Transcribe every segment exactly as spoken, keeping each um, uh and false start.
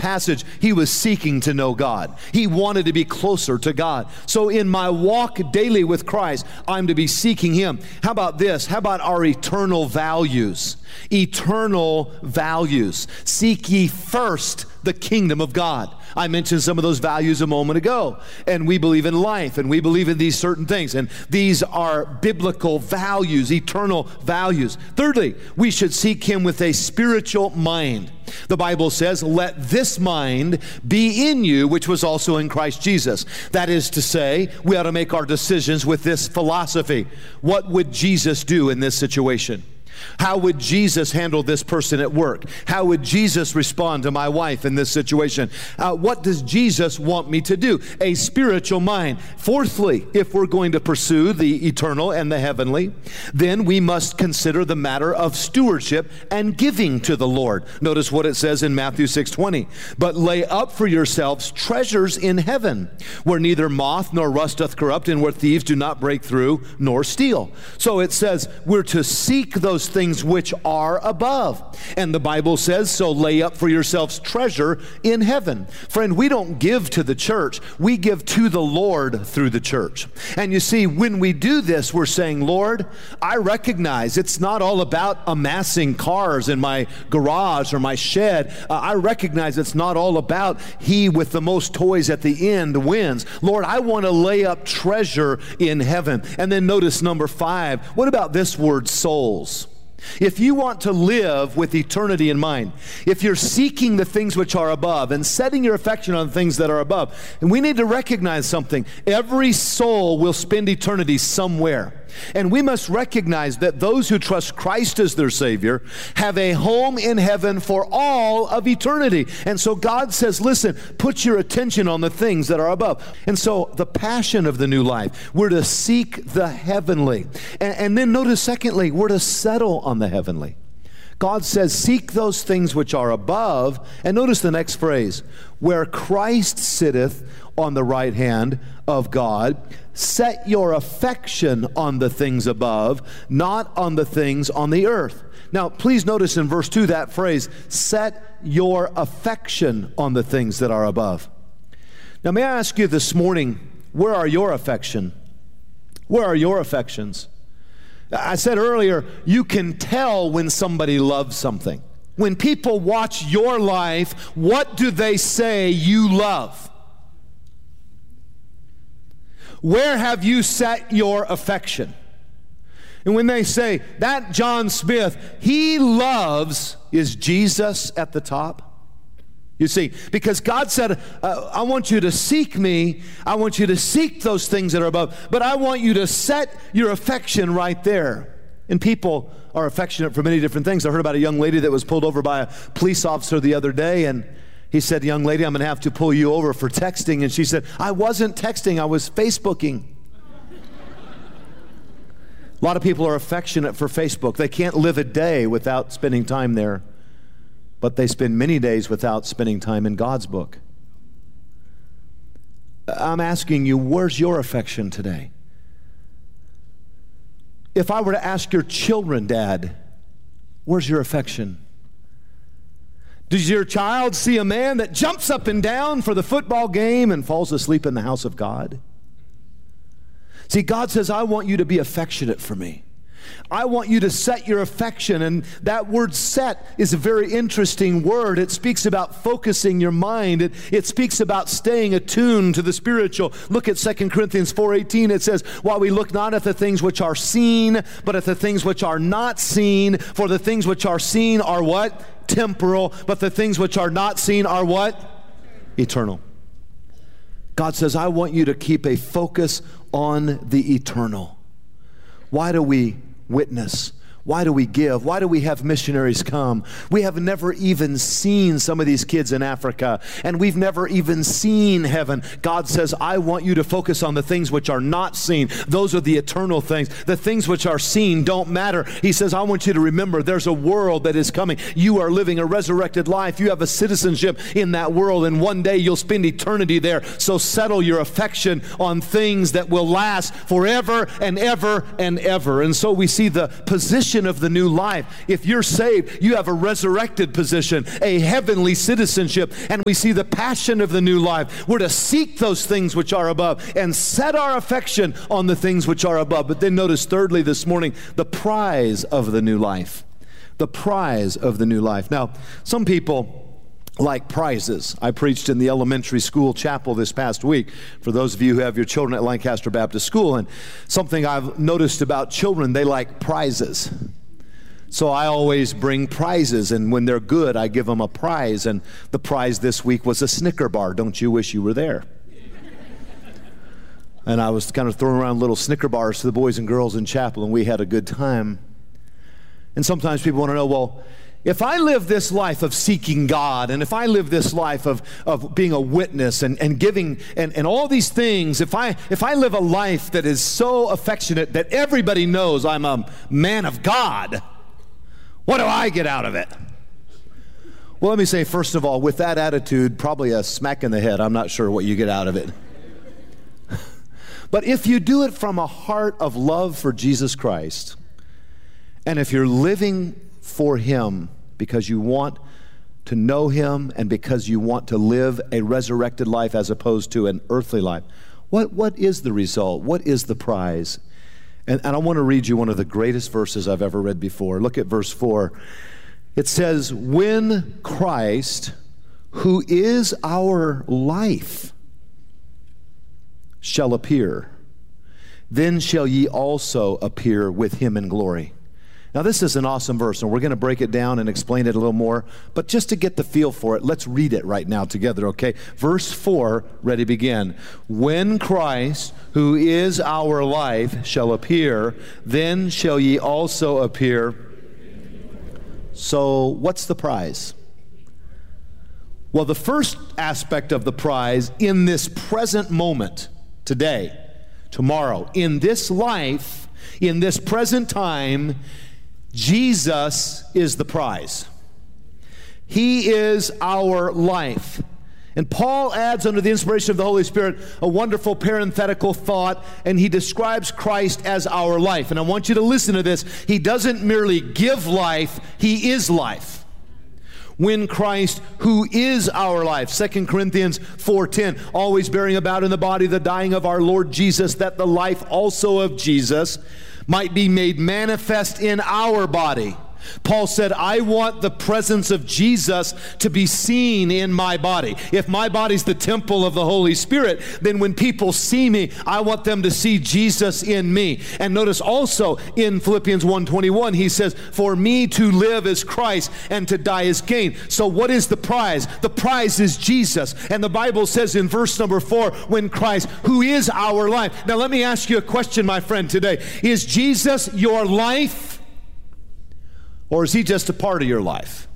passage, he was seeking to know God. He wanted to be closer to God. So in my walk daily with Christ, I'm to be seeking him. How about this? How about our eternal values? Eternal values. Seek ye first the kingdom of God. I mentioned some of those values a moment ago. And we believe in life, and we believe in these certain things. And these are biblical values, eternal values. Thirdly, we should seek him with a spiritual mind. The Bible says, let this mind be in you, which was also in Christ Jesus. That is to say, we ought to make our decisions with this philosophy. What would Jesus do in this situation? How would Jesus handle this person at work? How would Jesus respond to my wife in this situation? Uh, what does Jesus want me to do? A spiritual mind. Fourthly, if we're going to pursue the eternal and the heavenly, then we must consider the matter of stewardship and giving to the Lord. Notice what it says in Matthew six twenty. But lay up for yourselves treasures in heaven, where neither moth nor rust doth corrupt, and where thieves do not break through nor steal. So it says we're to seek those things which are above. And the Bible says, so lay up for yourselves treasure in heaven. Friend, we don't give to the church. We give to the Lord through the church. And you see, when we do this, we're saying, Lord, I recognize it's not all about amassing cars in my garage or my shed. Uh, I recognize it's not all about he with the most toys at the end wins. Lord, I want to lay up treasure in heaven. And then notice number five. What about this word, souls? If you want to live with eternity in mind, if you're seeking the things which are above and setting your affection on things that are above, and we need to recognize something. Every soul will spend eternity somewhere. And we must recognize that those who trust Christ as their Savior have a home in heaven for all of eternity. And so God says, listen, put your attention on the things that are above. And so the passion of the new life, we're to seek the heavenly. And, and then notice, secondly, we're to settle on the heavenly. God says, seek those things which are above. And notice the next phrase, where Christ sitteth on the right hand of God, set your affection on the things above, not on the things on the earth. Now, please notice in verse two that phrase, set your affection on the things that are above. Now, may I ask you this morning, where are your affection? Where are your affections? I said earlier, you can tell when somebody loves something. When people watch your life, what do they say you love? Where have you set your affection? And when they say, that John Smith, he loves, is Jesus at the top? You see, because God said, uh, I want you to seek me. I want you to seek those things that are above. But I want you to set your affection right there. And people are affectionate for many different things. I heard about a young lady that was pulled over by a police officer the other day, and he said, young lady, I'm going to have to pull you over for texting. And she said, I wasn't texting, I was Facebooking. A lot of people are affectionate for Facebook. They can't live a day without spending time there. But they spend many days without spending time in God's book. I'm asking you, where's your affection today? If I were to ask your children, Dad, where's your affection? Does your child see a man that jumps up and down for the football game and falls asleep in the house of God? See, God says, I want you to be affectionate for me. I want you to set your affection, and that word set is a very interesting word. It speaks about focusing your mind. It, it speaks about staying attuned to the spiritual. Look at Second Corinthians four eighteen. It says, while we look not at the things which are seen, but at the things which are not seen, for the things which are seen are what? Temporal, but the things which are not seen are what? Eternal. God says, I want you to keep a focus on the eternal. Why do we witness? Why do we give? Why do we have missionaries come? We have never even seen some of these kids in Africa, and we've never even seen heaven. God says, I want you to focus on the things which are not seen. Those are the eternal things. The things which are seen don't matter. He says, I want you to remember there's a world that is coming. You are living a resurrected life. You have a citizenship in that world, and one day you'll spend eternity there. So settle your affection on things that will last forever and ever and ever. And so we see the position position of the new life. If you're saved, you have a resurrected position, a heavenly citizenship, and we see the passion of the new life. We're to seek those things which are above and set our affection on the things which are above. But then notice thirdly this morning, the prize of the new life. The prize of the new life. Now, some people like prizes. I preached in the elementary school chapel this past week for those of you who have your children at Lancaster Baptist School, and something I've noticed about children, they like prizes. So I always bring prizes, and when they're good, I give them a prize, and the prize this week was a Snicker bar. Don't you wish you were there? And I was kind of throwing around little Snicker bars to the boys and girls in chapel, and we had a good time. And sometimes people want to know, well, if I live this life of seeking God, and if I live this life of, of being a witness and, and giving and, and all these things, if I if I live a life that is so affectionate that everybody knows I'm a man of God, what do I get out of it? Well, let me say, first of all, with that attitude, probably a smack in the head. I'm not sure what you get out of it. But if you do it from a heart of love for Jesus Christ, and if you're living for Him because you want to know Him and because you want to live a resurrected life as opposed to an earthly life, what, what is the result? What is the prize? And, and I want to read you one of the greatest verses I've ever read before. Look at verse four. It says, when Christ, who is our life, shall appear, then shall ye also appear with Him in glory. Now, this is an awesome verse, and we're going to break it down and explain it a little more. But just to get the feel for it, let's read it right now together, okay? Verse four, ready, begin. When Christ, who is our life, shall appear, then shall ye also appear. So, what's the prize? Well, the first aspect of the prize in this present moment, today, tomorrow, in this life, in this present time, Jesus is the prize. He is our life. And Paul adds, under the inspiration of the Holy Spirit, a wonderful parenthetical thought, and he describes Christ as our life. And I want you to listen to this. He doesn't merely give life, He is life. When Christ, who is our life, Second Corinthians four ten, always bearing about in the body the dying of our Lord Jesus, that the life also of Jesus might be made manifest in our body. Paul said, I want the presence of Jesus to be seen in my body. If my body's the temple of the Holy Spirit, then when people see me, I want them to see Jesus in me. And notice also in Philippians one twenty-one, he says, for me to live is Christ and to die is gain. So what is the prize? The prize is Jesus. And the Bible says in verse number four, when Christ, who is our life. Now let me ask you a question, my friend, today. Is Jesus your life? Or is He just a part of your life?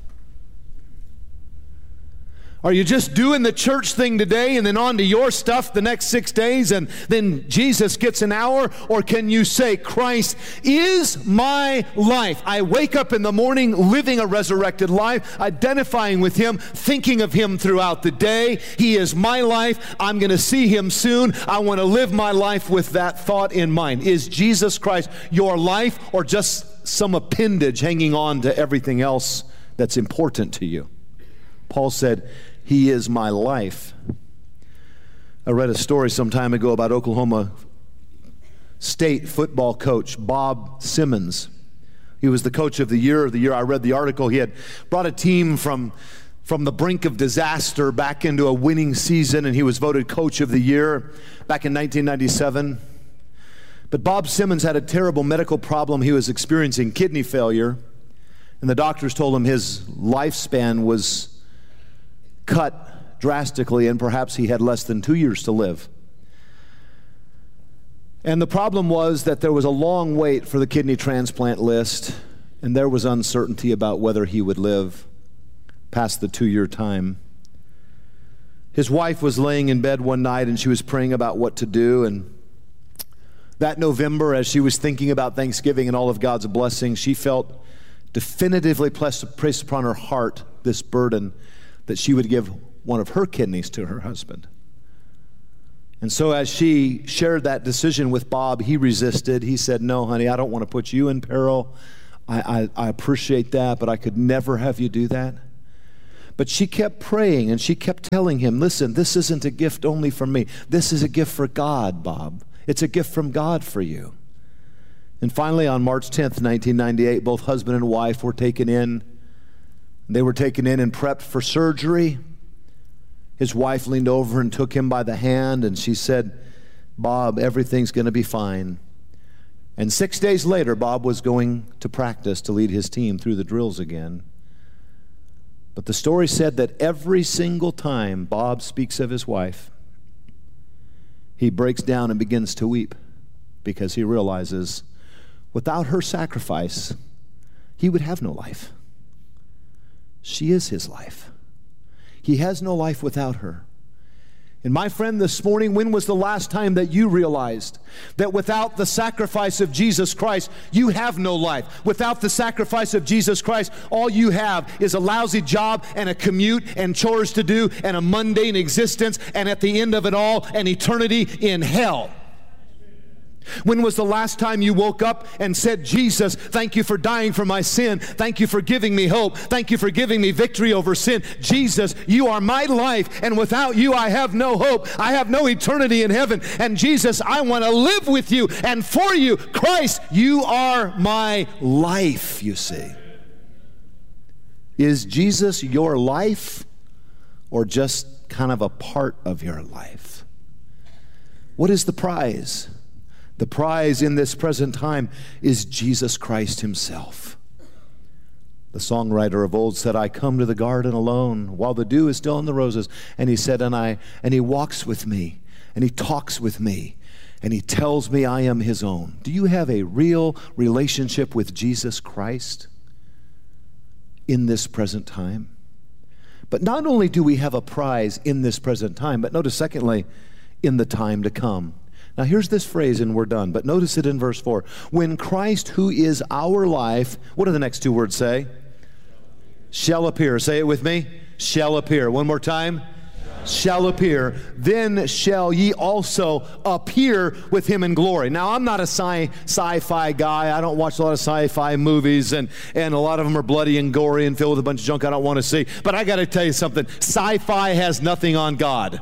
Are you just doing the church thing today and then on to your stuff the next six days and then Jesus gets an hour? Or can you say, Christ is my life. I wake up in the morning living a resurrected life, identifying with Him, thinking of Him throughout the day. He is my life. I'm going to see Him soon. I want to live my life with that thought in mind. Is Jesus Christ your life, or just some appendage hanging on to everything else that's important to you? Paul said, He is my life. I read a story some time ago about Oklahoma State football coach Bob Simmons. He was the coach of the year. The year I read the article, he had brought a team from, from the brink of disaster back into a winning season, and he was voted coach of the year back in nineteen ninety-seven. But Bob Simmons had a terrible medical problem. He was experiencing kidney failure, and the doctors told him his lifespan was cut drastically, and perhaps he had less than two years to live. And the problem was that there was a long wait for the kidney transplant list, and there was uncertainty about whether he would live past the two-year time. His wife was laying in bed one night, and she was praying about what to do, and that November, as she was thinking about Thanksgiving and all of God's blessings, she felt definitively placed upon her heart this burden that she would give one of her kidneys to her husband. And so as she shared that decision with Bob, he resisted. He said, no, honey, I don't want to put you in peril. I, I, I appreciate that, but I could never have you do that. But she kept praying, and she kept telling him, listen, this isn't a gift only for me. This is a gift for God, Bob. It's a gift from God for you. And finally, on March tenth, nineteen ninety-eight, both husband and wife were taken in. They were taken in and prepped for surgery. His wife leaned over and took him by the hand, and she said, Bob, everything's going to be fine. And six days later, Bob was going to practice to lead his team through the drills again. But the story said that every single time Bob speaks of his wife, he breaks down and begins to weep because he realizes without her sacrifice, he would have no life. She is his life. He has no life without her. And my friend, this morning, when was the last time that you realized that without the sacrifice of Jesus Christ, you have no life? Without the sacrifice of Jesus Christ, all you have is a lousy job and a commute and chores to do and a mundane existence, and at the end of it all, an eternity in hell. When was the last time you woke up and said, Jesus, thank you for dying for my sin. Thank you for giving me hope. Thank you for giving me victory over sin. Jesus, you are my life, and without you I have no hope. I have no eternity in heaven. And Jesus, I want to live with you and for you. Christ, you are my life, you see. Is Jesus your life or just kind of a part of your life? What is the prize? The prize in this present time is Jesus Christ himself. The songwriter of old said, I come to the garden alone while the dew is still on the roses. And he said, and I and he walks with me, and he talks with me, and he tells me I am his own. Do you have a real relationship with Jesus Christ in this present time? But not only do we have a prize in this present time, but notice secondly, in the time to come. Now here's this phrase and we're done, but notice it in verse four. When Christ, who is our life, what do the next two words say? Shall appear. Say it with me. Shall appear. One more time. Shall, shall appear. Then shall ye also appear with him in glory. Now I'm not a sci- sci-fi guy. I don't watch a lot of sci-fi movies, and, and a lot of them are bloody and gory and filled with a bunch of junk I don't want to see. But I got to tell you something. Sci-fi has nothing on God.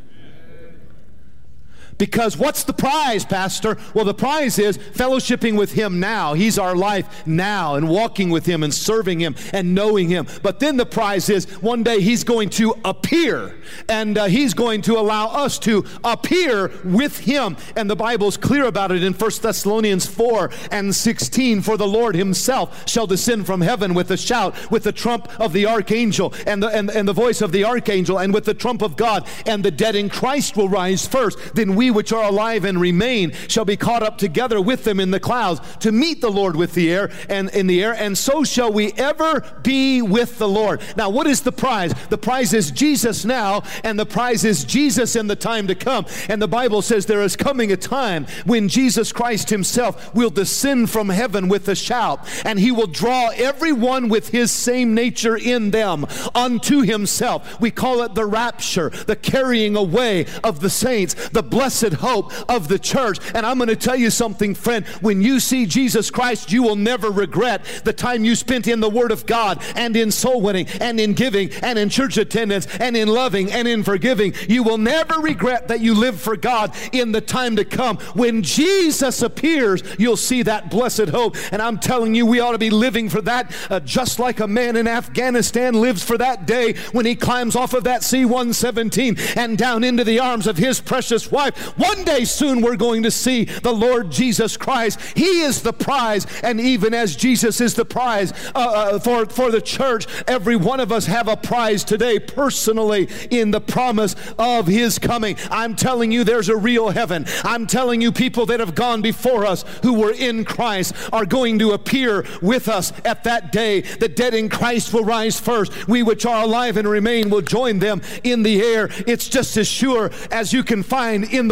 Because what's the prize, Pastor? Well, the prize is fellowshipping with him now. He's our life now, and walking with him and serving him and knowing him. But then the prize is one day he's going to appear, and uh, he's going to allow us to appear with him. And the Bible's clear about it in First Thessalonians four and sixteen. For the Lord himself shall descend from heaven with a shout, with the trump of the archangel, and the, and, and the voice of the archangel, and with the trump of God, and the dead in Christ will rise first. Then we which are alive and remain shall be caught up together with them in the clouds to meet the Lord with the air and in the air, and so shall we ever be with the Lord. Now, what is the prize? The prize is Jesus now, and the prize is Jesus in the time to come. And the Bible says there is coming a time when Jesus Christ himself will descend from heaven with a shout, and he will draw everyone with his same nature in them unto himself. We call it the rapture, the carrying away of the saints, the blessed hope of the church. And I'm going to tell you something, friend. When you see Jesus Christ, you will never regret the time you spent in the Word of God, and in soul winning, and in giving, and in church attendance, and in loving, and in forgiving. You will never regret that you lived for God in the time to come. When Jesus appears, you'll see that blessed hope. And I'm telling you, we ought to be living for that, uh, just like a man in Afghanistan lives for that day when he climbs off of that C one seventeen and down into the arms of his precious wife. One day soon we're going to see the Lord Jesus Christ. He is the prize, and even as Jesus is the prize uh, uh, for, for the church, every one of us have a prize today personally in the promise of his coming. I'm telling you, there's a real heaven. I'm telling you, people that have gone before us who were in Christ are going to appear with us at that day. The dead in Christ will rise first. We which are alive and remain will join them in the air. It's just as sure as you can find in the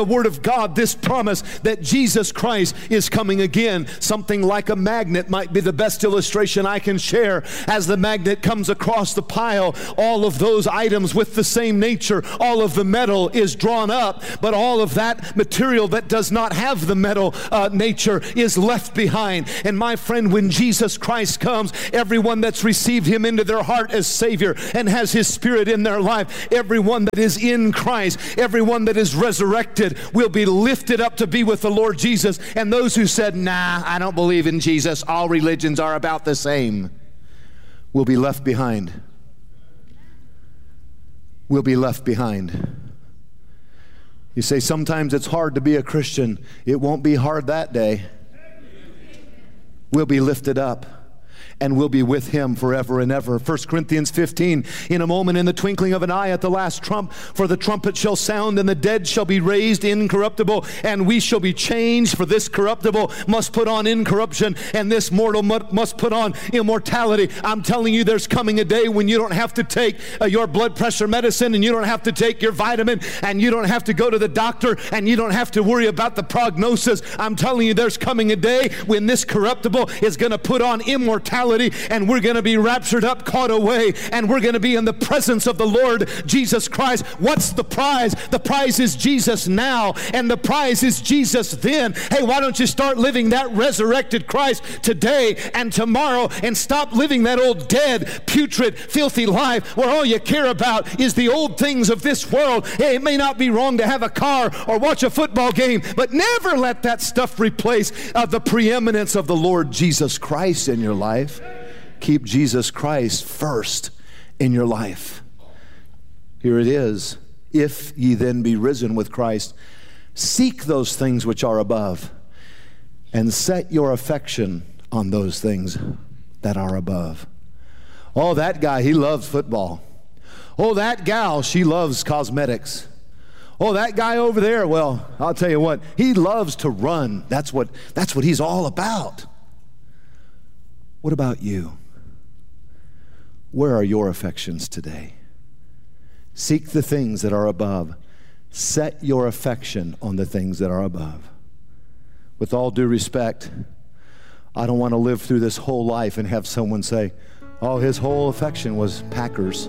the Word of God this promise that Jesus Christ is coming again. Something like a magnet might be the best illustration I can share. As the magnet comes across the pile, all of those items with the same nature, all of the metal is drawn up, but all of that material that does not have the metal uh, nature is left behind. And my friend, when Jesus Christ comes, everyone that's received Him into their heart as Savior and has His Spirit in their life, everyone that is in Christ, everyone that is resurrected will be lifted up to be with the Lord Jesus. And those who said, nah, I don't believe in Jesus, all religions are about the same, will be left behind. Will be left behind. You say, sometimes it's hard to be a Christian. It won't be hard that day. We'll be lifted up, and we'll be with Him forever and ever. First Corinthians fifteen, in a moment, in the twinkling of an eye, at the last trump, for the trumpet shall sound, and the dead shall be raised incorruptible, and we shall be changed. For this corruptible must put on incorruption, and this mortal must put on immortality. I'm telling you, there's coming a day when you don't have to take uh, your blood pressure medicine, and you don't have to take your vitamin, and you don't have to go to the doctor, and you don't have to worry about the prognosis. I'm telling you, there's coming a day when this corruptible is going to put on immortality, and we're going to be raptured up, caught away, and we're going to be in the presence of the Lord Jesus Christ. What's the prize? The prize is Jesus now, and the prize is Jesus then. Hey, why don't you start living that resurrected Christ today and tomorrow, and stop living that old dead, putrid, filthy life where all you care about is the old things of this world. Hey, it may not be wrong to have a car or watch a football game, but never let that stuff replace uh, the preeminence of the Lord Jesus Christ in your life. Keep Jesus Christ first in your life. Here it is. If ye then be risen with Christ, seek those things which are above, and set your affection on those things that are above. Oh, that guy, he loves football. Oh, that gal, she loves cosmetics. Oh, that guy over there, well, I'll tell you what, he loves to run. That's what, that's what he's all about. What about you? Where are your affections today? Seek the things that are above. Set your affection on the things that are above. With all due respect, I don't want to live through this whole life and have someone say, oh, his whole affection was Packers,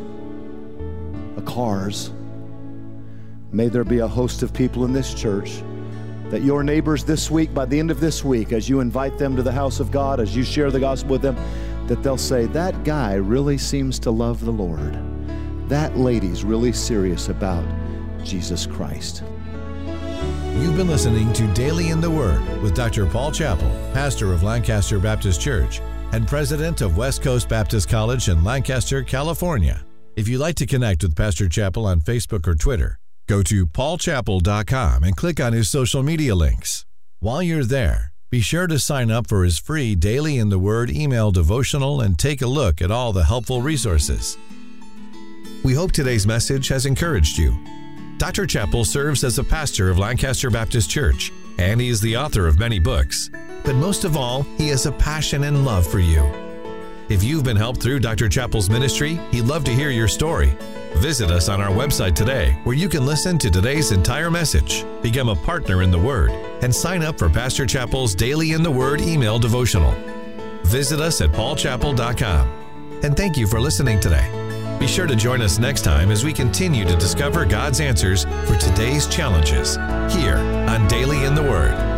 or cars. May there be a host of people in this church that your neighbors this week, by the end of this week, as you invite them to the house of God, as you share the gospel with them, that they'll say, that guy really seems to love the Lord. That lady's really serious about Jesus Christ. You've been listening to Daily in the Word with Doctor Paul Chappell, pastor of Lancaster Baptist Church and president of West Coast Baptist College in Lancaster, California. If you'd like to connect with Pastor Chappell on Facebook or Twitter, go to paul chappell dot com and click on his social media links. While you're there, be sure to sign up for his free Daily in the Word email devotional and take a look at all the helpful resources. We hope today's message has encouraged you. Doctor Chappell serves as a pastor of Lancaster Baptist Church, and he is the author of many books. But most of all, he has a passion and love for you. If you've been helped through Doctor Chappell's ministry, he'd love to hear your story. Visit us on our website today, where you can listen to today's entire message, become a partner in the Word, and sign up for Pastor Chappell's Daily in the Word email devotional. Visit us at paul chappell dot com. And thank you for listening today. Be sure to join us next time as we continue to discover God's answers for today's challenges here on Daily in the Word.